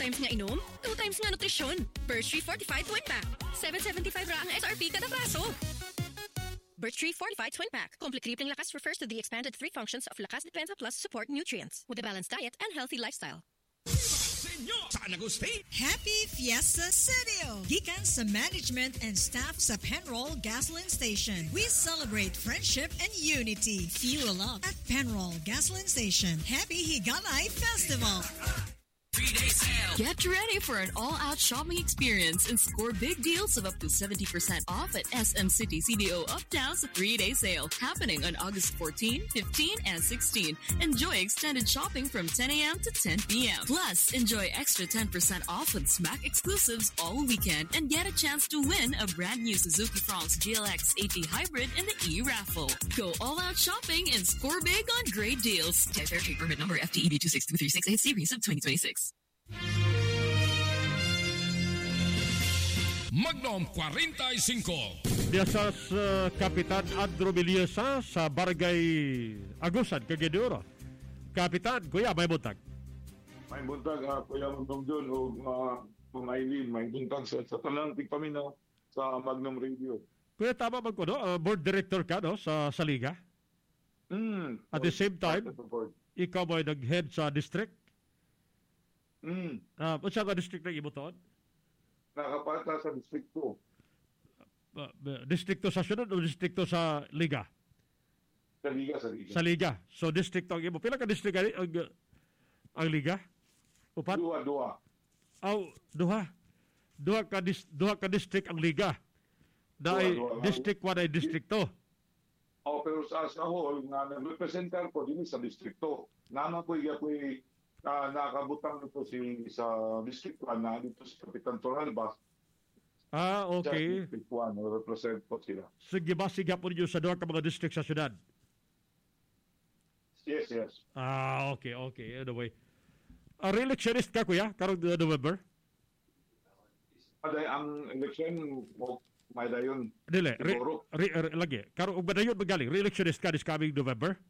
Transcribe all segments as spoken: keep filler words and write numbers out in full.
times nga inom, two times nga nutrisyon. Birch Tree Fortified Twin Pack. seven seventy-five ra ang S R P kada braso. Birch Tree Fortified Twin Pack. Complete Tripling Lakas refers to the expanded three functions of Lakas Depensa Plus support nutrients with a balanced diet and healthy lifestyle. Happy Fiesta City! Gikan sa management and staff sa Penroll Gasoline Station. We celebrate friendship and unity. Fuel up at Penroll Gasoline Station. Happy Higanay Festival! Get ready for an all-out shopping experience and score big deals of up to seventy percent off at S M City C D O Uptown's three-day sale happening on August fourteenth, fifteenth, and sixteenth. Enjoy extended shopping from ten a.m. to ten p.m. Plus, enjoy extra ten percent off with Smack exclusives all weekend and get a chance to win a brand new Suzuki Fronx G L X eighty Hybrid in the e-raffle. Go all-out shopping and score big on great deals. Get fair trade permit number F T E B two six two three six eight series of twenty twenty-six. Magnum forty-five. Diya sa Kapitan Andrew Villosa sa Barangay Agusan, Cagayan de Oro. Kapitan, kuya, may buntag. May buntag, uh, kuya Magnum John o uh, Ma'am Eileen, may buntag sa, sa talang tigpaminaw sa Magnum Radio. Kuya, tama ba ko, no? Uh, board director ka, no? Sa, sa Liga? Mm, At the same time, ikaw mo nag-head sa district? Mm. Uh, o siya ka district ng Ibuton? Nakapata sa distrikto. Uh, distrikto sa sunod o distrikto sa Liga? Sa Liga, sa Liga. Sa Liga. So, distrikto ang imo. Pila ka district ang, ang, ang Liga? Upat? Dua, dua. Aw, duha. Duha ka, dis, duha ka district ang Liga. Dahil district one ay distrikto. Oh, pero sa, sa whole, nga nag-representar ko din sa distrikto. Nana ko iya ko Uh, nakabutang nito si sa District one na dito sa Kapitan Torralbas. Ah, okay. Sa District one, represent po sila. Sige ba, siga po ninyo sa doon ka mga district sa syudad? Yes, yes. Ah, okay, okay. Anyway. Uh, re-electionist ka, kuya? Karong uh, November? Aday, ang election mo, may dayon. Dili, re, re, re, lagi. Karong ug badayon magaling, re-electionist ka this coming November?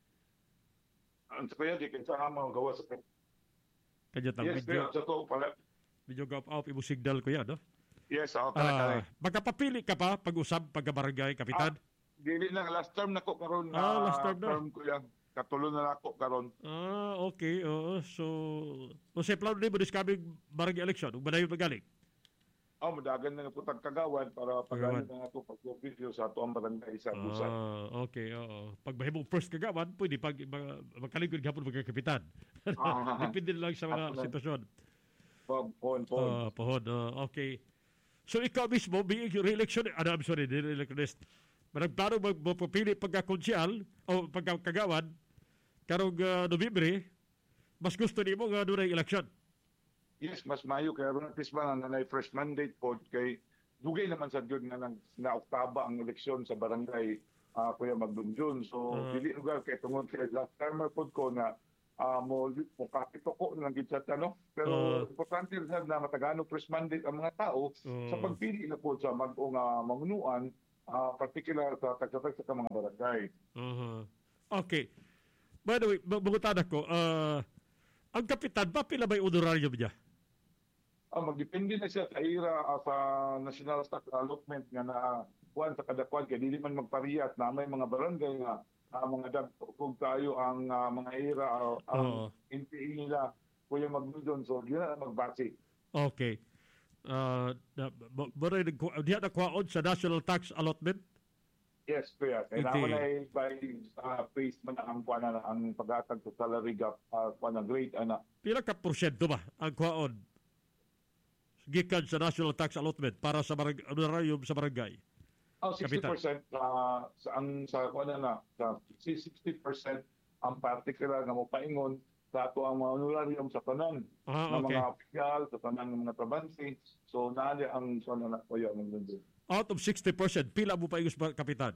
Ang sa kaya, di kinsa nga mga gawa sa Kanya tang yes, video. Yes, sa to pala. Video gap out, ibo signal ko yan, no? Yes, ako Uh, talaga. magkapapili ka pa pag-usab pagka-barangay, Kapitan? Ah, dili lang, last term na ko karon. Ah, last term na. Term ko yan. Katulo na ako karon. Ah, okay. Oo. So, o sa plano din mo this coming barangay election, ug badayon magaling? Oh, madagan na nga po tagkagawan para pagano na ako pag-officio sa ato ang barangay sa Agusan. Ah, okay, oo. Pag mahimong first kagawan, pwede pag magkalingkod gapon magka-kapitan. Ah, Depende lang sa mga sitwasyon. Pohon, pohon. Ah, pohon. ah, okay. So ikaw mismo, being re-election, ano, I'm sorry, the re-electionist, managplano magpapili pagka-konsyal o pagka-kagawan, karong uh, Nobyembre, mas gusto ni mo nga doon ay election. Yes, mas mayo kaya ron at least ba na nanay first mandate po kay dugay naman sa Diyon na nang na oktaba ang eleksyon sa barangay uh, Kuya Magdunjun. So uh, dili lugar kay tungod kay last timer po ko na uh, mo mo kapito ko nang gid sa tanong. Pero uh, importante rin na matagano first mandate ang mga tao uh, sa pagpili na po sa mag-o nga mangunuan, uh, particular sa tagtatag sa mga barangay. Uh-huh. Okay. By the way, bugutan ako, uh, ang kapitan ba pila ba yung honorarium niya? Ah, magdepende na siya sa ira uh, sa National Stock Allotment nga na kuan sa kada kuan kay dili man magpariyat na may mga barangay nga uh, mga dagkog tayo ang uh, mga ira uh, ang uh, N P A nila Kuya Magdudon, so yun na magbase. Okay. Uh, Baray diha na kuwaon sa National Tax Allotment? Yes, kuya. Kailangan na ay by uh, phase man ang kuan na ang paghatag sa salary gap uh, kuan na grade ana. Pila ka porsyento ba ang kuwaon gikan sa National Tax Allotment para sa barangay, honorarium sa barangay? Oh, sixty percent uh, sa ang sa kuan na sa sixty percent ang particular nga mo paingon sa ato ang mga honorarium sa tanan ah, ng okay. mga opisyal, sa tanan ng mga trabansi. So naali ang kuan na kuya ng mundo. Out of sixty percent, pila mo paingos ba, Kapitan?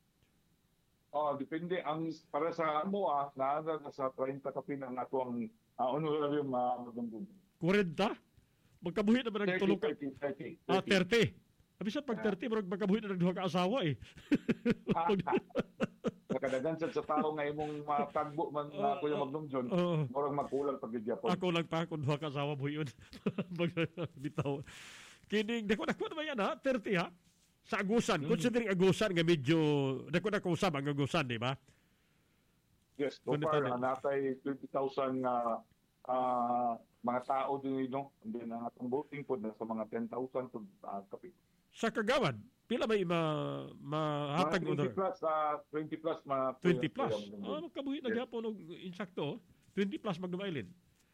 Oh, depende ang para sa mo ah, naanda na sa thirty ka pina ang ato ang uh, honorarium uh, magdungdung. forty? Magkabuhi naman ang tulong ka. thirty, thirty, thirty. Ah, thirty. Abi sa pag thirty, marag magkabuhi na nagduha ka asawa eh. kadagan sad sa tao nga imong matagbo man uh, Kuya Magnum John, uh, murag magkulang pag gyapon. Ako lang pa kung duha ka asawa mo yun. Bitaw. Kining dako dako na ba yan ha? thirty ha? Sa Agusan. Mm-hmm. Considering Agusan nga medyo dako dako usab ang Agusan, di ba? Yes, so far uh, natay twenty thousand nga uh, mga tao din no. And then ang atong voting po na sa mga ten thousand to uh, kapit. Sa Kagawad, pila may ma mahatag twenty plus uh, twenty plus ma twenty plus. Ah, kabuhi na gyapon og insakto. twenty plus magdumailin.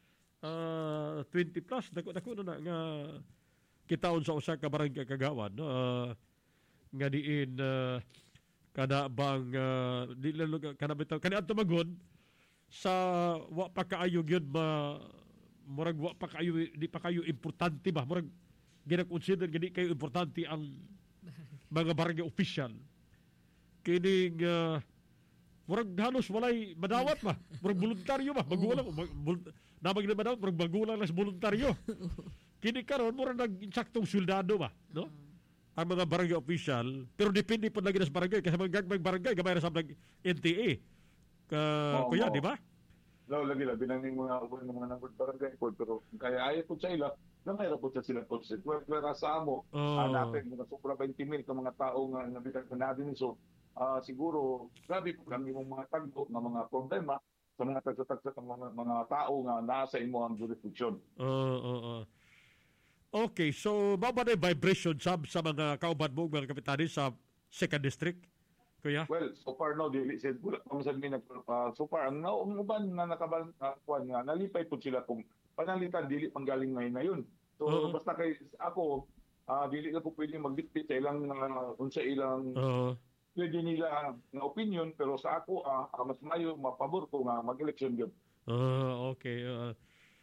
Uh, twenty plus dako dako na nga kitaon sa usa ka barangay Kagawad no. Uh, nga diin uh, kada bang uh, di lalo kada bitaw kani adto magon sa wa pa kaayo gyud ma murag wa pa kayo di pa kayo importante ba murag gina-consider gani kayo importante ang mga barangay official kining uh, murag halos walay madawat ba murag voluntaryo ba magulang namag na madawat murag magulang las voluntaryo kini karon murag nag-insaktong soldado ba no ang mga barangay official pero depende po lagi sa barangay kasi mga gagmay barangay gamay ra sa N T A ka oh, kuya oh. Di ba? No, lagi la binaning mga uban ng mga nangod barangay po pero kaya ayo po sa ila na mayroon po sa sila po sa wala sa amo oh. uh, natin mga sobra twenty mil ka mga tao nga nabitag na natin so uh, siguro grabe po kami yung mga tagbo ng mga problema sa mga tagsa-tagsa ng mga, mga tao nga nasa imo ang jurisdiction. Oo, uh, oo, uh, uh. Okay, so baba na vibration sab sa mga kauban mo, mga kapitanis sa second district, kuya? Well, so far no, dili said wala pa man nag uh, so far ang nauban na nakaban uh, nga nalipay po sila kung panalitan dili panggaling ngayon na yun. So uh-huh. Basta kay ako uh, dili na po pwede magdiktit sa ilang uh, unsa ilang uh-huh. Pwede nila nga opinion pero sa ako uh, mas mayo mapabor ko nga mag-election gyud. Uh, okay. Uh,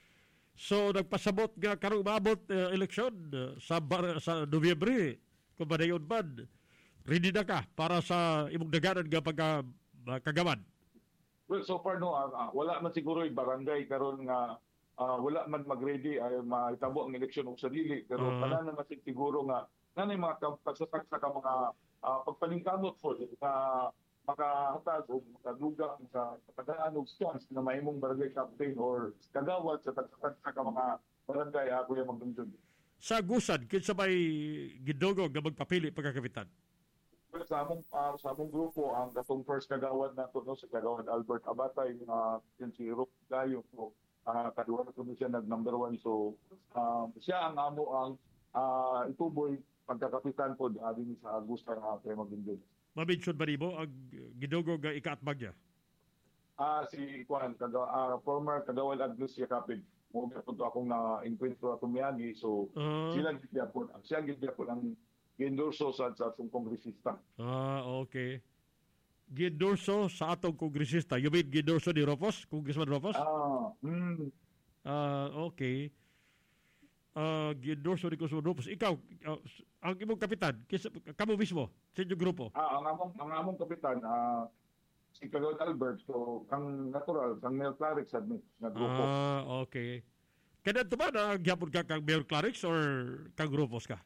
So nagpasabot nga karong maabot uh, eleksyon uh, sa bar, sa Nobyembre kung madayon man ready na ka para sa imong daganan nga pagka uh, kagawan. Well, so far no uh, uh, wala man siguro yung barangay karon nga uh, wala man mag-ready ay uh, mahitabo ang eleksyon og sa dili pero uh, kana na masig siguro nga nanay mga pagsasaksa ka mga uh, pagpaningkamot po na uh, makahatag o makadugang sa pagdaan og chance na mahimong barangay captain or kagawad sa tagsa ka mga barangay ako yung magdundun. Sa Agusan, kinsa may gidogog nga magpapili pagkakapitan? Well, sa among uh, sa among grupo ang katong first kagawad nato no si kagawad Albert Abatay nga uh, yun si Rob Gayo so uh, kaduwa na ko siya nag number one so uh, siya ang amo ang uh, ituboy pagkakapitan pod uh, din sa Agusan nga uh, kay magdundun. Mabensyon ba niyo ang gidogog nga ikaatbag niya? Ah, si Kwan, kaga, uh, former Kagawad Agnes Yakapig. Mo gyapon akong na encuentro ato miyagi so uh-huh. Sila gyapon. Siya gyapon ang gendorso sa sa atong kongresista. Ah, okay. Gendorso sa atong kongresista. You mean gendorso ni Ropos? Congressman Ropos? Ah, mm. Ah, okay. Uh, gendorso ni Congressman Ropos. Ikaw, uh, ang imong kapitan, kisa, kamo mismo, sa inyong grupo? Ah, ang among, ang among kapitan, ah, uh, si Kagawad Albert, so, kang natural, kang Mayor Clarix admin na grupo. Ah, okay. Kaya ito ba na gyapon ka kang Mayor Clarix or kang grupos ka?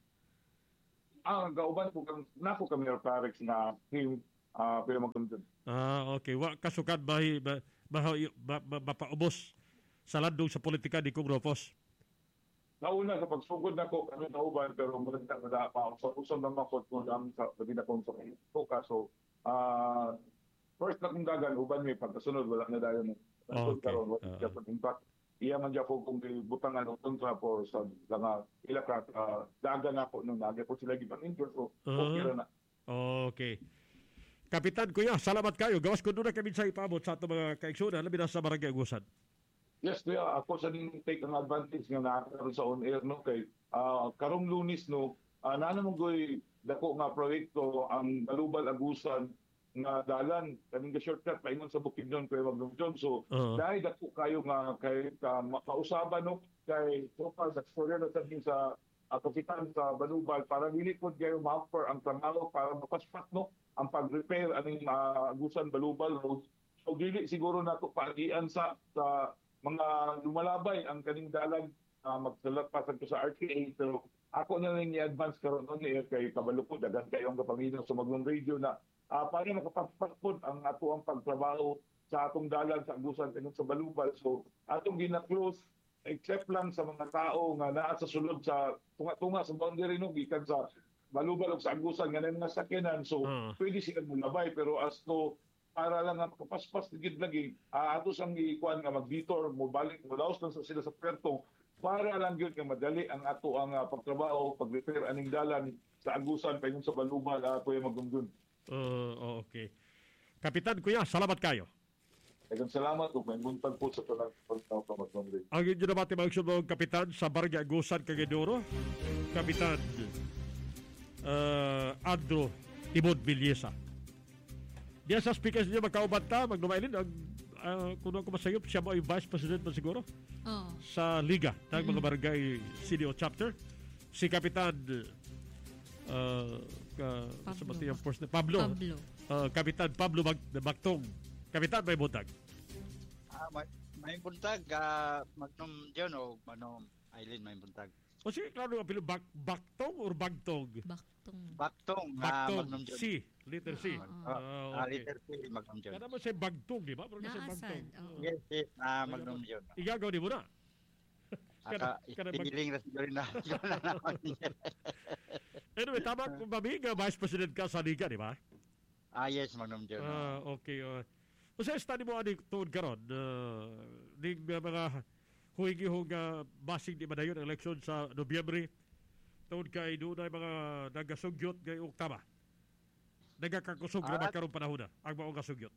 Ah, gauban po kang, na po kang Mayor Clarix na team, ah, uh, pero magkundin. Ah, okay. Wa kasukat ba, ba, ba, ba, ba, ba paubos sa landong sa politika ni Kong Ropos? Nauna sa pagsugod na ko, kami nauban, pero maganda na pa. So, usang naman ko kung namin sa pagkina kong sa so, ah, uh, first na kong dagan, uban may pagkasunod, wala na dahil mo. Okay. Karon, uh, in fact, iya man dyan po kung butangan o kontra po sa mga ilakat, uh, dagan ako nung nagay po sila gibang injure, so okay uh, na. Okay. Kapitan Kuya, salamat kayo. Gawas ko doon na kami sa ipabot sa ato mga kaigsunan, labi na sa Barangay Agusan. Yes, kuya, ako sa ning take ang advantage nga nakakaroon sa on-air, no, kay uh, karong Lunes, no, uh, nanamunggoy dako nga proyekto ang Balubal Agusan nga dalan kaning shortcut paingon sa Bukidnon kay Magnum John so uh-huh. Dahil dako kayo nga kay uh, makausaban no kay so far sa story na sabi sa uh, kapitan sa Balubal para dili pod kayo ma-offer ang trabaho para mapaspat no ang pag-repair aning uh, Agusan Balubal road so dili siguro nato paagian sa sa mga lumalabay ang kaning dalan uh, magsalat pasag ko sa R T A pero ako na lang i-advance karon on air kay kabalo ko dagan kayo ang kapamilya sa Magnum Radio na uh, para makapagpakpod ang ato ang pagtrabaho sa atong dalan sa agusan kanon sa balubal. So atong gina-close except lang sa mga tao nga naa sa sulod sa tunga-tunga sa boundary no gikan sa balubal ug sa agusan nga mga sakyanan. So Ah. pwede sila mulabay pero as to para lang nga kapaspas gid lagi uh, ato sang ikuan nga mag-detour mo balik mo laos lang sa sila sa puerto para lang gyud nga madali ang ato ang uh, pagtrabaho pag-repair aning dalan sa agusan payon sa balubal uh, Kuya Magdumdum. Uh, oh, okay. Kapitan Kuya, salamat kayo. Daghang salamat ug may buntag po sa tanang pagtaw ka Magdumdum. Ang inyo na bati mga kapitan sa Barangay Agusan, Cagaydoro, Kapitan uh, Andrew Timod Villesa. Diyan sa speakers niya magkauban ta, magnumailin, ang uh, kung ako masayop, siya mo ay Vice President pa siguro Oh. sa Liga ng mga barangay C D O chapter. Si Kapitan uh, ka, sa bati ang first na, Pablo. Pablo. Uh, Kapitan Pablo Mag Magtong. Kapitan, may buntag. Ah, may, may buntag, ah, Magnom John o Manom Aileen, may buntag. O sige, klaro ang apelo, bak, Baktong or Bagtong? Baktong. Baktong, ah, Bagtong, Magnom John. C, letter C. Oo. Ah, Ah, ah, okay. Letter C, Magnom John. Kada mo siya Bagtong, di ba? Pero kasi Bagtong. Naasad. Oo. Yes, yes, ah, Magnom John. Igagaw di mo na. Aka, kada mag- ipiling na siguro na. Wala naman niya. Anyway, tama kung mamiga, Vice President ka sa Liga, di ba? Ah, yes, Magnom John. Ah, okay. Uh, o sa study mo, aning tuod karon, uh, ning uh, mga huwigi-hug uh, basing di madayon ang eleksyon sa Nobyembre, tuod kay doon ay mga nagasugyot kay Oktaba. Nagakakusog na Ah. magkaroon panahon na ang mga kasugyot.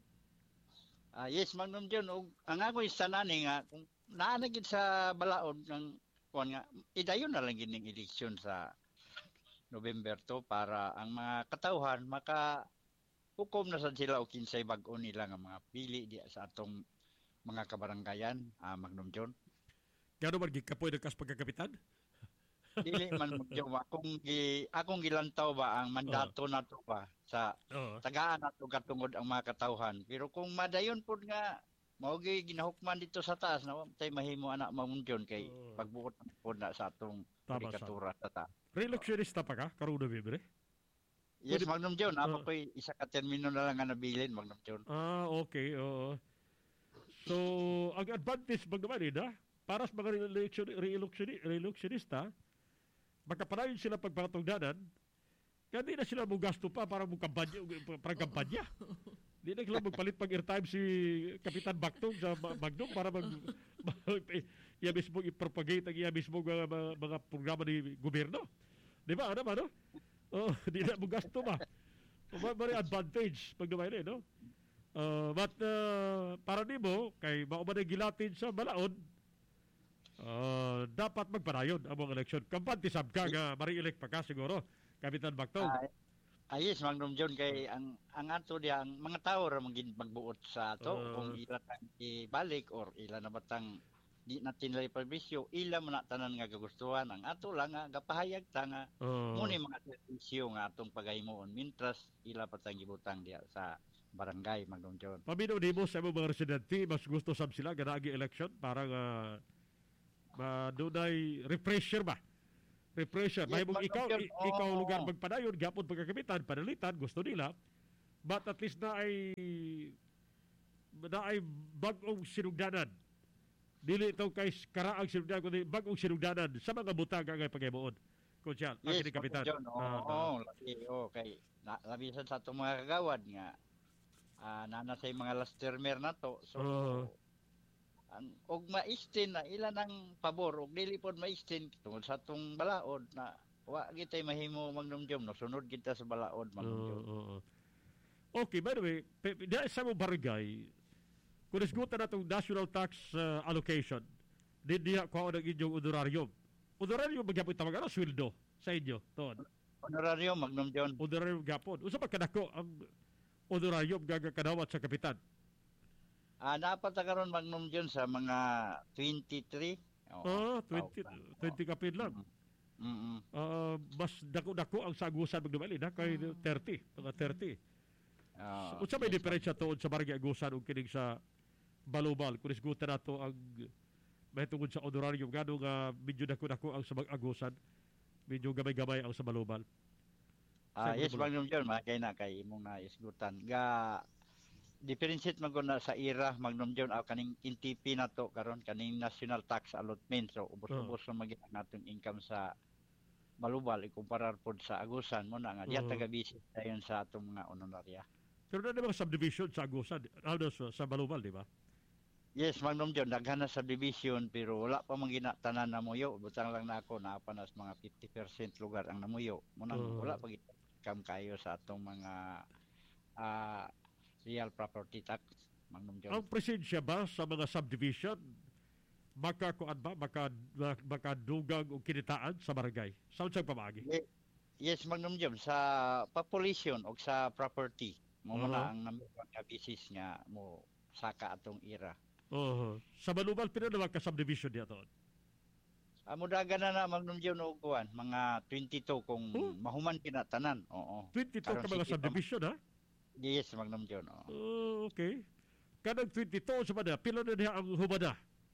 Ah, yes, Magnom John. Og, ang ako isa nani nga, kung naanagid sa balaod ng kuan nga, idayon na lang gining eleksyon sa November to para ang mga katauhan maka hukom na sad sila o kinsay bag-o nila nga mga pili di sa atong mga kabaranggayan, ah, Magnom John. Gano'n man gikapoy ng kas pagkakapitan? Dili man Magnom, akong gi akong gilantaw ba ang mandato nato ba sa Oo. tagaan nato katungod ang mga katauhan. Pero kung madayon pud nga mao gi ginahukman dito sa taas na wa tay mahimo anak Magnom John kay Oo. pagbuot pud na sa atong Tama, karikatura sa ta. Re-electionista pa ka, karong Nobyembre? Yes, Pwede- Magnom John, Ah. ako ko'y isa ka termino na lang nga nabilin, Magnom John. Ah, okay. Oo. So, ang advantage bang naman eh, para sa mga re-election, re-election, re-electionista, magkapanayon sila pagpatungdanan, kaya di na sila gasto pa para mong kampanya, para kampanya. Di na sila magpalit pag airtime si Kapitan Baktong sa Ma- Magdong para mag, mag iya mismo i-propagate ang iya mismo mga, mga, mga programa ni gobyerno. Di ba? Ano ba, no? Oh, di na mo gasto ba? Very advantage pag naman eh, no? Uh, but uh, para nimo kay mao man ang gilatin sa balaod, uh, dapat magpanayon ang mga eleksyon. Kampante sab ka nga mari-elect pa ka siguro, Kapitan Baktong. Ah, ayos, Magnom John, kay ang ang ato diya, ang mga tao ra magin magbuot sa ato Ah. kung ila tang ibalik or ila na batang di natin lay perbisyo, ila man na tanan nga kagustuhan ang ato lang nga gapahayag ta nga Uh, muni mga serbisyo nga atong pagahimoon mintras ila pa tang gibutang diya sa barangay, Magnom John. Paminaw nimo sa imong mga residente, mas gusto sab sila nga naagi election para nga uh, dunay refresher ba? Refresher. Yes, May mong Magnom ikaw, John. i- ikaw Oo. lugar magpadayon, gapon pagkakapitan, panalitan, gusto nila. But at least na ay na ay bagong sinugdanan. Dili ito kay karaang sinugdanan, kundi bagong sinugdanan sa mga butang nga paghimuon. Konsyal, ang Yes, yes, kapitan. Magnom John. Oo, Ah, oo, ah. labi, oo, kay na, labisan sa atong mga kagawad nga ah nana sa mga last termer na to. So Oo. ang og maistin na ila ng pabor og dili pod maistin tungod sa atong balaod na wa gitay mahimo Magnom John no sunod kita sa balaod Magnom Oo, John. oo, oo. Okay, by the way, pe- pe- dahil sa mong barangay, kung isgutan na itong national tax uh, allocation, di diya ko ang inyong honorarium. Honorarium magyapon tawag ano? Sweldo sa inyo. Toon. Honorario Magnom John. Honorarium gyapon. Usa pa kadako ang honorarium gagakadawat sa kapitan. Ah napata karon Magnom John sa mga twenty-three. Ah, twenty, twenty kapin lang. Mm. Ah, mas dako-dako ang sagusan magdumali na kay thirty, mga thirty. Ah. Unsa may diferensya tuod sa barangay Agusan ug kining sa Balubal kung isgutan nato ang may tungod sa honorarium gano nga medyo dako-dako ang sa Agusan, medyo gamay-gamay ang sa Balubal. Ah, Sa yes, Manuel. Magnum John, makay na kay imong na isgutan. Ga differentiate man gud na sa ira Magnum John aw kaning N T P na to karon kaning National Tax Allotment. So ubos-ubos Oh. na maging ang atong income sa Balubal ikumparar pod sa Agusan mo na nga diya Oo. taga-visit dayon sa atong mga honoraria. Pero na mga subdivision sa Agusan, ano sa, sa Balubal, di ba? Yes, Magnum John, daghan na subdivision pero wala pa man ginatanan na muyo. Butang lang na ako na pa nas mga fifty percent lugar ang namuyo. Munang Oo. wala pa gid kayo sa atong mga ah, real property tax, Magnum John. Ang presensya ba sa mga subdivision makakuan ba maka mak- makadugang o kinitaan sa barangay? Saan siyang pamagi? Ye- Yes, Magnum John, sa population o sa property mo Oo. na ang number one ka basis nga mo saka atong ira. Oo. Sa Balubal, pina naman ka subdivision niya to? Amo daga na na Magnum John og kuan mga twenty-two kung Oh. mahuman kinatanan. Oo. twenty-two Karon ka mga sige pa, subdivision, ha? Yes, Magnum John. Oo. Oh, okay. Kanang twenty-two sa mana, pila na niya ang humana?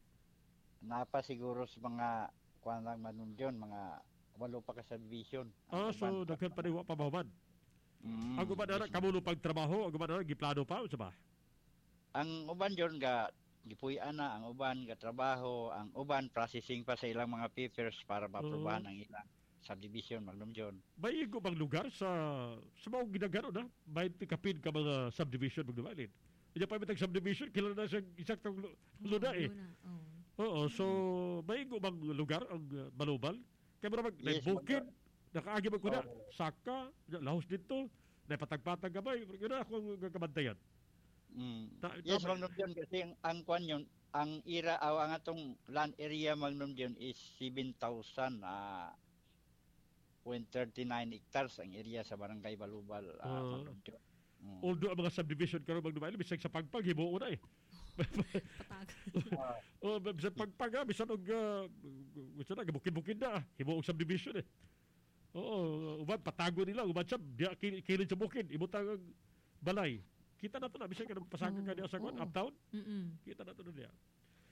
Napa siguro sa mga kuan lang Magnum John, mga walo pa ka subdivision. Ah, so daghan pa niwa pa mahuman. Mm, Ang uban na yes, kamulo pag trabaho, ang uban na giplano pa sa ba? ang uban John ga gipuy-an na ang uban ga trabaho, ang uban processing pa sa ilang mga papers para maprobahan Oh. ang ilang subdivision Magnum John. May igo bang lugar sa sa mga ginagano na? May pikapin ka mga subdivision magdumalin. Hindi pa mitag subdivision, kilala na siyang isaktong lu- luna eh. Luna, oh. Oo, so may igo bang lugar ang uh, Balubal? Kaya mo naman, Yes, bukid, nakaagi mo ko na, Oo. saka, lahos dito, naipatag-patag ka ba? Yun na ako ang kabantayan. Mm. Ta- Yes, tama- Magnum John, kasi ang, ang kwan yun, ang ira, aw ang atong land area Magnum John is seven thousand ah point three-nine hectares ang area sa Barangay Balubal, ah, Ah. Magnum John. Mm. Although ang mga subdivision karon magdumail bisag sa pagpag himuo na eh. Patag. Oh, bisag pagpag ah, bisan og uh, bisan na bukid-bukid na ah. himuo og subdivision eh. Oo, uban patago nila, uban sa diya kil- kilid sa bukid, imutang ang balay. Kita na to na bisag kanang pasagan ka diya sa kwan, Oo. uptown. Mm-mm. Kita na to na diya.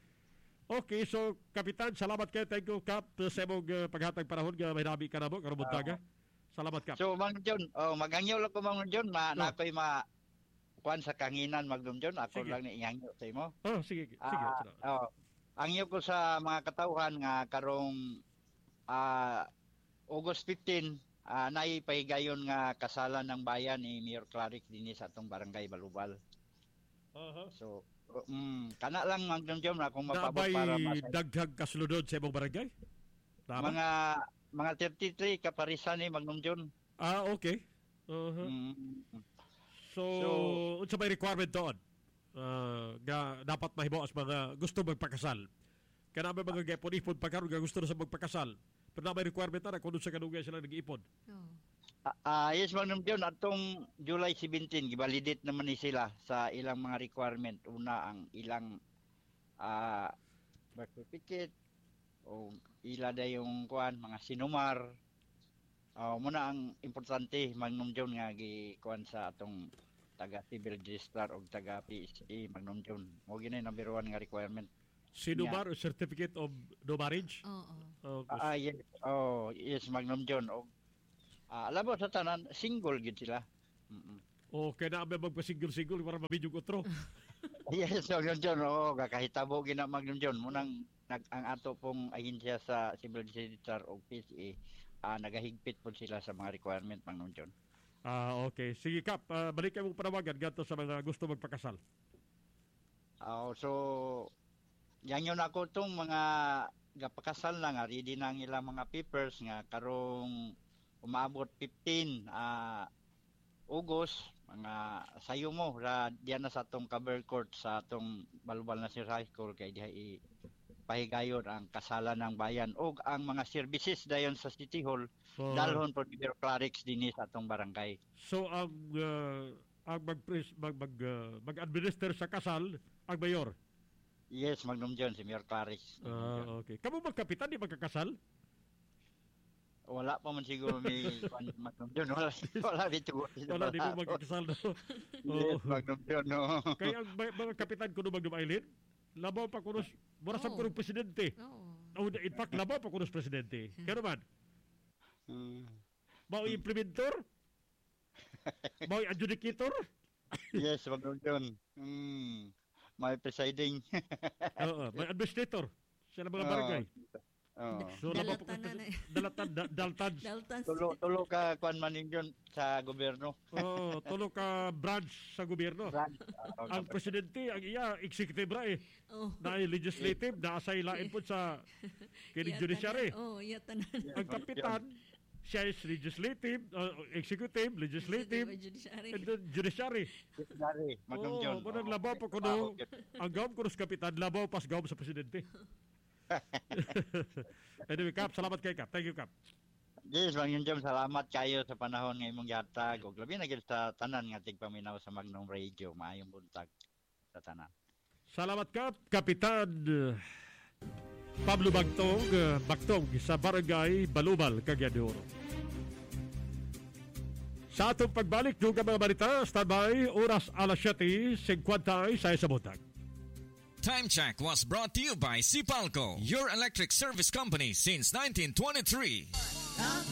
Okay, so Kapitan, salamat kayo. Thank you, Kap, sa imong uh, paghatag panahon nga may nabi ka na mo, karong buntaga. Salamat, Kap. So Magnum John, oh magangyo lang ko Magnum John, ma, Oh. na ako'y ma kwan sa kanginan Magnum John, ako Sige. lang ni ingangyo sa imo. Oh, sige, sige. Ah, salamat. oh, angyo ko sa mga katawhan nga karong ah August fifteen, ah naay pahigayon nga kasalan ng bayan ni Mayor Clarix dinhi sa atong barangay Balubal. Aha. So mm, kana lang Magnum John na kung mapabot Nabay para mas daghang kasulunod sa imong barangay? Tama? mga mga thirty-three kaparisan ni Magnum John. Ah, okay. Uh-huh. Mm, So, So- unsa may requirement doon? Ah, nga dapat mahimo as mga gusto magpakasal. Kana may mga gaypon-ipon pa karon nga gusto na sa magpakasal. Pero na may requirement na kung sa kanugay sila nag-iipon. Oh. Ah, ah, yes, Magnum John, atong July seventeen, gibalidate naman ni sila sa ilang mga requirement. Una, ang ilang ah birth certificate, o ila da yung kuan, mga sinumar. Ah, muna ang importante, Magnum John, nga gikuan sa atong taga civil registrar o taga P S A, Magnum John. Mo ginay number one nga requirement. Sinumar o certificate of no marriage? Oo. Oh, Ah, ah, yes. Oh, yes, Magnum John. O, ah, alam mo sa tanan, single gid sila. Mm-mm. o kaya na may magpasinggol-singgol para mabidyong otro. Yes, Magnum John. Oo, kakahitabo gina Magnum John. Munang nag, ang ato pong ahensya sa Civil Registrar o P S A, ah, nagahigpit po sila sa mga requirement, Magnum John. Ah, okay. Sige, Kap. ah, balik kayo mong panawagan gato sa mga gusto magpakasal. Ah, so, yan yun ako itong mga gapakasal na nga, ready na ang ilang mga papers nga, karong umabot fifteen ah, August, mga sayo mo, ra, diyan na sa atong cover court sa atong Balubal National High School, kay diha i pahigayon ang kasalan ng bayan o ang mga services dayon sa City Hall, So, dalhon po ni Mayor Clarix dinhi sa atong barangay. so ang ah, ang mag, mag, mag, ah, mag-administer sa kasal ang mayor. Yes, Magnum John, si Mayor Clarix. Magnum John. Ah, okay. Kamu magkapitan di magkakasal? Wala pa man siguro may kwan, Magnum John. Wala, wala dito. Wala di ko magkakasal no. Yes, Oo. Magnum John, no. Kaya ang mga, mga kapitan kuno magdumailin, labaw pa kuno mura sa Oo. kuno presidente. Oo. Oh, in fact, labaw pa kuno presidente. Kaya naman, Hmm. mao implementor May adjudicator? Yes, Manong John. Hmm. May presiding. Oo, may administrator. Siya na mga Oo. barangay. Oo. So, laba po Dalatan na na. dalatan, da- daltan. Dalton. Tulo tulo ka kuan Manong John sa gobyerno. Oo, tulo ka branch sa gobyerno. Ang presidente, ang iya, executive ra eh. Oh. Na legislative, naasay lain po sa kining Iya judiciary. tanan. Oh, iya tanan. Ang kapitan, siya is legislative, uh, executive, legislative, Judiciary. and then judiciary. Dari, Manong Oo, John. manang labaw po kuno. Ang gawm kuno sa kapitan, labaw pas gawm sa presidente. Anyway, Kap, salamat kay Kap. Thank you, Kap. Yes, Manong John, salamat kayo sa panahon nga imong gihatag ug labi na gid sa tanan nga tigpaminaw sa Magnum Radio. Maayong buntag sa tanan. Salamat, Kap. Kapitan uh, Pablo Bagtong, uh, Bagtong sa Barangay Balubal, Cagayan de Oro. Sa atong pagbalik, yung mga balita, standby, oras alas siyete, fifty sa isa buntag. Time check was brought to you by Sipalco, your electric service company since nineteen twenty-three.